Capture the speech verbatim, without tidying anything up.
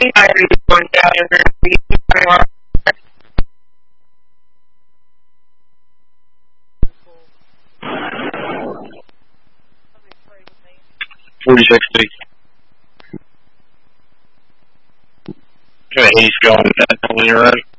think I read going down in there. forty sixty. Got an ace going with that when you're ready.